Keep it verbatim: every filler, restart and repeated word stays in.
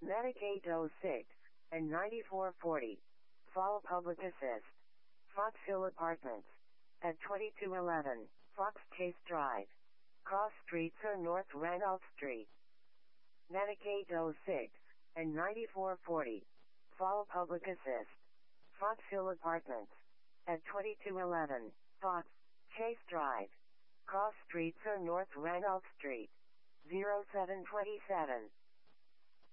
Medicaid oh six and ninety-four forty. Fall Public Assist. Fox Hill Apartments. At twenty-two eleven, Fox Chase Drive. Cross streets or North Randolph Street. Medicaid oh six and ninety-four forty. Fall Public Assist. Fox Hill Apartments. At twenty-two eleven, Fox Chase Drive. Cross streets or North Randolph Street. zero seven two seven.